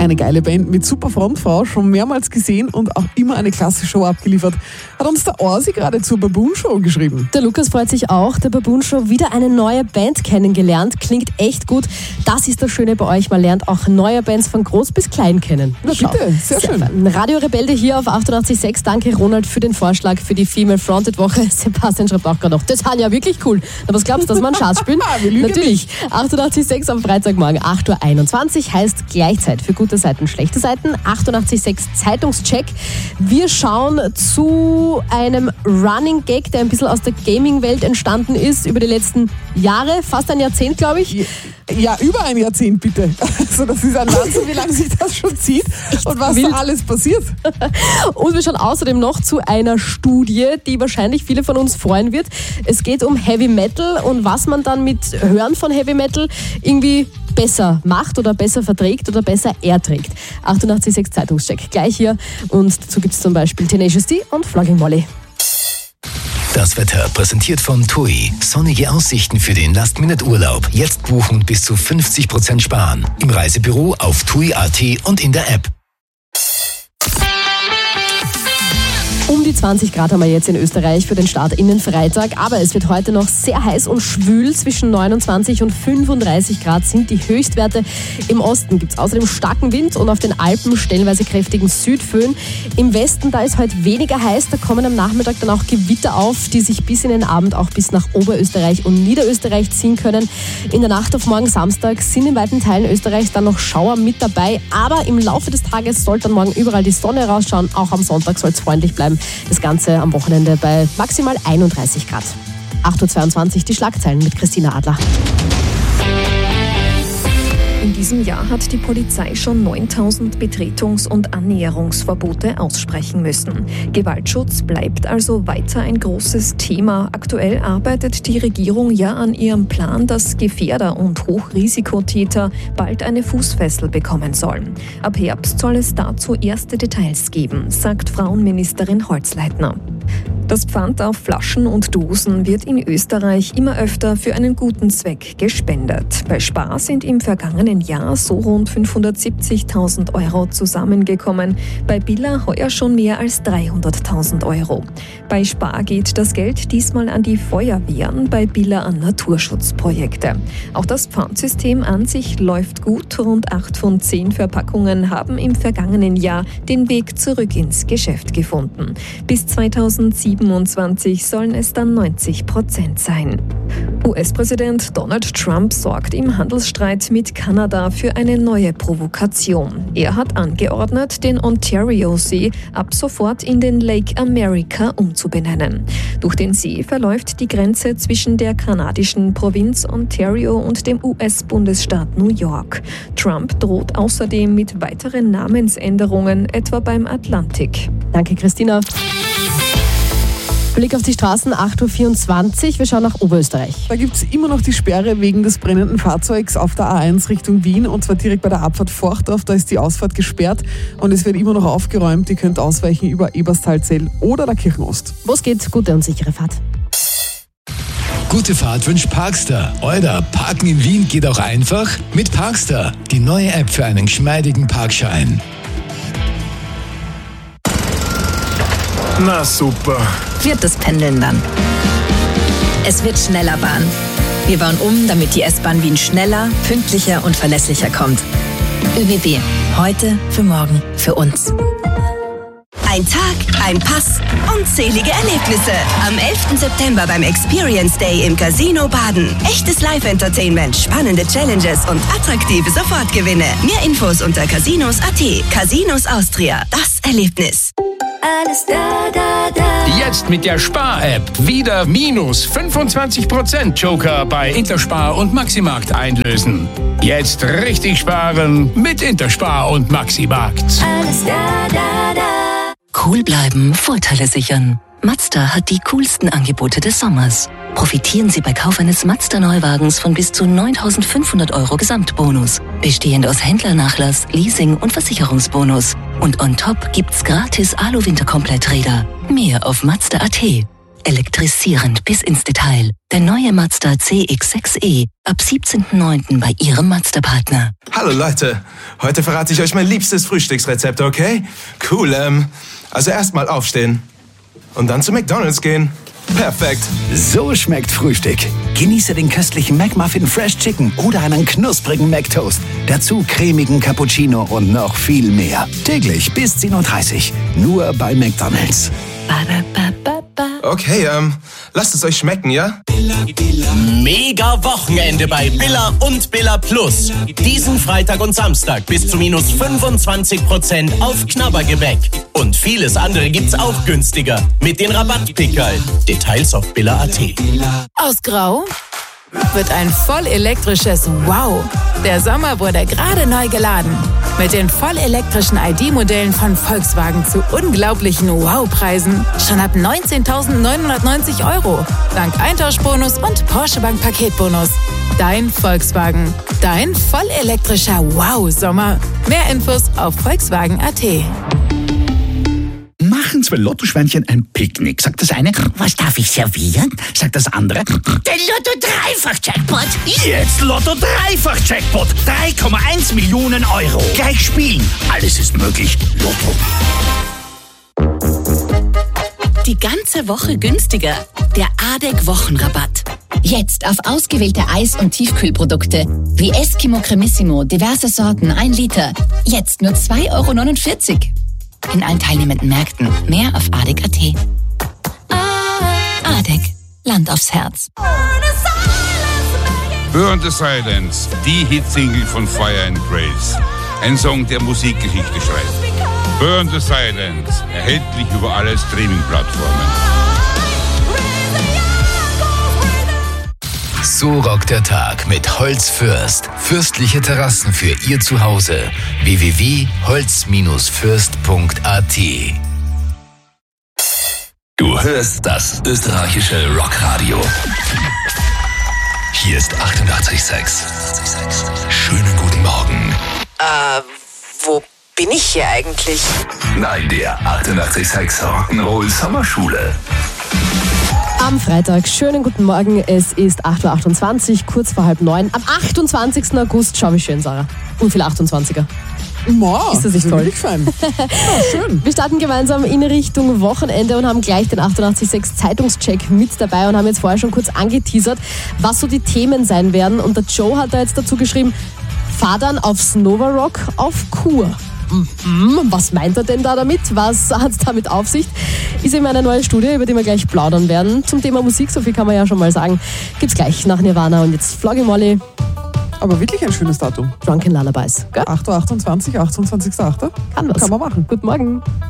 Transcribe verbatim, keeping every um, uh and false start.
Eine geile Band mit super Frontfrau, schon mehrmals gesehen und auch immer eine klasse Show abgeliefert. Hat uns der Orsi gerade zur Baboon Show geschrieben. Der Lukas freut sich auch. Der Baboon Show, wieder eine neue Band kennengelernt. Klingt echt gut. Das ist das Schöne bei euch. Man lernt auch neue Bands von groß bis klein kennen. Na Schau. bitte, sehr, sehr schön. Fein. Radio Rebelde hier auf achtundachtzig Komma sechs. Danke Ronald für den Vorschlag für die Female Fronted Woche. Sebastian schreibt auch gerade noch, das hat ja wirklich cool. Na, was glaubst du, dass wir einen Schatz spielen? Natürlich. achtundachtzig Komma sechs am Freitagmorgen, acht Uhr einundzwanzig heißt Gleichzeit für gute Seiten, schlechte Seiten. achtundachtzig Komma sechs Zeitungscheck. Wir schauen zu einem Running Gag, der ein bisschen aus der Gaming-Welt entstanden ist über die letzten Jahre, fast ein Jahrzehnt, glaube ich. Ja, über ein Jahrzehnt bitte. Also das ist ein Wahnsinn, wie lange sich das schon zieht und was wild. da alles passiert. Und wir schauen außerdem noch zu einer Studie, die wahrscheinlich viele von uns freuen wird. Es geht um Heavy Metal und was man dann mit Hören von Heavy Metal irgendwie besser macht oder besser verträgt oder besser erträgt. achtundachtzig Komma sechs Zeitungscheck gleich hier. Und dazu gibt es zum Beispiel Tenacious D und Flogging Molly. Das Wetter präsentiert von T U I. Sonnige Aussichten für den Last-Minute-Urlaub. Jetzt buchen und bis zu fünfzig Prozent sparen. Im Reisebüro, auf tui punkt at und in der App. Um die zwanzig Grad haben wir jetzt in Österreich für den Start in den Freitag. Aber es wird heute noch sehr heiß und schwül. Zwischen neunundzwanzig und fünfunddreißig Grad sind die Höchstwerte. Im Osten gibt es außerdem starken Wind und auf den Alpen stellenweise kräftigen Südföhn. Im Westen, da ist heute weniger heiß. Da kommen am Nachmittag dann auch Gewitter auf, die sich bis in den Abend auch bis nach Oberösterreich und Niederösterreich ziehen können. In der Nacht auf morgen Samstag sind in weiten Teilen Österreichs dann noch Schauer mit dabei. Aber im Laufe des Tages soll dann morgen überall die Sonne rausschauen. Auch am Sonntag soll es freundlich bleiben. Das Ganze am Wochenende bei maximal einunddreißig Grad. acht Uhr zweiundzwanzig die Schlagzeilen mit Christina Adler. In diesem Jahr hat die Polizei schon neuntausend Betretungs- und Annäherungsverbote aussprechen müssen. Gewaltschutz bleibt also weiter ein großes Thema. Aktuell arbeitet die Regierung ja an ihrem Plan, dass Gefährder und Hochrisikotäter bald eine Fußfessel bekommen sollen. Ab Herbst soll es dazu erste Details geben, sagt Frauenministerin Holzleitner. Das Pfand auf Flaschen und Dosen wird in Österreich immer öfter für einen guten Zweck gespendet. Bei Spar sind im vergangenen Jahr so rund fünfhundertsiebzigtausend Euro zusammengekommen, bei Billa heuer schon mehr als dreihunderttausend Euro. Bei Spar geht das Geld diesmal an die Feuerwehren, bei Billa an Naturschutzprojekte. Auch das Pfandsystem an sich läuft gut. Rund acht von zehn Verpackungen haben im vergangenen Jahr den Weg zurück ins Geschäft gefunden. Bis zweitausendsiebenundzwanzig sollen es dann neunzig Prozent sein. U S-Präsident Donald Trump sorgt im Handelsstreit mit Kanada für eine neue Provokation. Er hat angeordnet, den Ontario-See ab sofort in den Lake America umzubenennen. Durch den See verläuft die Grenze zwischen der kanadischen Provinz Ontario und dem U S-Bundesstaat New York. Trump droht außerdem mit weiteren Namensänderungen, etwa beim Atlantik. Danke, Christina. Blick auf die Straßen, acht Uhr vierundzwanzig. Wir schauen nach Oberösterreich. Da gibt es immer noch die Sperre wegen des brennenden Fahrzeugs auf der A eins Richtung Wien und zwar direkt bei der Abfahrt Forchdorf. Da ist die Ausfahrt gesperrt und es wird immer noch aufgeräumt. Ihr könnt ausweichen über Eberstalzell oder der Kirchenost. Wo es geht, gute und sichere Fahrt. Gute Fahrt wünscht Parkster. Oder Parken in Wien geht auch einfach mit Parkster. Die neue App für einen geschmeidigen Parkschein. Na super. Wird das Pendeln dann. Es wird schneller Bahn. Wir bauen um, damit die S-Bahn Wien schneller, pünktlicher und verlässlicher kommt. ÖBB. Heute, für morgen, für uns. Ein Tag, ein Pass, unzählige Erlebnisse. Am elften September beim Experience Day im Casino Baden. Echtes Live-Entertainment, spannende Challenges und attraktive Sofortgewinne. Mehr Infos unter casinos punkt at. Casinos Austria. Das Erlebnis. Alles da, da, da. Jetzt mit der Spar-App wieder minus fünfundzwanzig Prozent Joker bei Interspar und Maximarkt einlösen. Jetzt richtig sparen mit Interspar und Maximarkt. Alles da, da, da. Cool bleiben, Vorteile sichern. Mazda hat die coolsten Angebote des Sommers. Profitieren Sie bei Kauf eines Mazda-Neuwagens von bis zu neuntausendfünfhundert Euro Gesamtbonus. Bestehend aus Händlernachlass, Leasing und Versicherungsbonus. Und on top gibt's gratis Alu-Winterkompletträder. Mehr auf Mazda punkt at. Elektrisierend bis ins Detail. Der neue Mazda C X sechs e ab siebzehnten neunten bei Ihrem Mazda-Partner. Hallo Leute, Heute verrate ich euch mein liebstes Frühstücksrezept, okay? Cool, ähm, also erstmal aufstehen und dann zu McDonald's gehen. Perfekt. So schmeckt Frühstück. Genieße den köstlichen McMuffin Fresh Chicken oder einen knusprigen McToast. Dazu cremigen Cappuccino und noch viel mehr. Täglich bis zehn Uhr dreißig. Nur bei McDonald's. Okay, ähm, lasst es euch schmecken, ja? Mega Wochenende bei Billa und Billa Plus. Diesen Freitag und Samstag bis zu minus fünfundzwanzig Prozent auf Knabbergebäck. Und vieles andere gibt's auch günstiger. Mit den Rabattpickerl. Details auf billa punkt at. Aus Grau wird ein vollelektrisches Wow. Der Sommer wurde gerade neu geladen. Mit den vollelektrischen I D-Modellen von Volkswagen zu unglaublichen Wow-Preisen. Schon ab neunzehntausendneunhundertneunzig Euro. Dank Eintauschbonus und Porsche Bank Paketbonus. Dein Volkswagen. Dein vollelektrischer Wow-Sommer. Mehr Infos auf volkswagen punkt at. Machen zwei Lottoschweinchen ein Picknick. Sagt das eine, was darf ich servieren? Sagt das andere, den Lotto-Dreifach-Jackpot. Jetzt Lotto-Dreifach-Jackpot. drei Komma eins Millionen Euro. Gleich spielen. Alles ist möglich. Lotto. Die ganze Woche günstiger. Der A D E C-Wochenrabatt. Jetzt auf ausgewählte Eis- und Tiefkühlprodukte wie Eskimo Cremissimo, diverse Sorten, ein Liter. Jetzt nur zwei Euro neunundvierzig. In allen teilnehmenden Märkten. Mehr auf A D E C punkt at. A D E C. Land aufs Herz. Burn the Silence, die Hitsingle von Fire and Grace. Ein Song, der Musikgeschichte schreibt. Burn the Silence, erhältlich über alle Streaming-Plattformen. So rockt der Tag mit Holz Fürst. Fürstliche Terrassen für Ihr Zuhause. w w w punkt holz fürst punkt at. Du hörst das österreichische Rockradio. Hier ist achtundachtzig Komma sechs. Schönen guten Morgen. Äh, wo bin ich hier eigentlich? Nein, der achtundachtzig Komma sechs Rock'n'Roll Sommerschule. Am Freitag, schönen guten Morgen, es ist acht Uhr achtundzwanzig, kurz vor halb neun. Am achtundzwanzigsten August, schau wie schön, Sarah. Und viele achtundzwanziger. Wow, ist das nicht toll? Fein. Ja, schön. Wir starten gemeinsam in Richtung Wochenende und haben gleich den achtundachtzig Komma sechs Zeitungscheck mit dabei und haben jetzt vorher schon kurz angeteasert, was so die Themen sein werden. Und der Joe hat da jetzt dazu geschrieben, fahr dann aufs Nova Rock auf Kur. Mhm. Was meint er denn da damit? Was hat es damit auf sich? Ist eben eine neue Studie, über die wir gleich plaudern werden. Zum Thema Musik, so viel kann man ja schon mal sagen. Gibt's gleich nach Nirvana und jetzt Floggy Molly. Aber wirklich ein schönes Datum. Drunken Lullabies. Gell? acht Uhr achtundzwanzig, achtundzwanzigster achter Kann was. Kann man machen. Guten Morgen.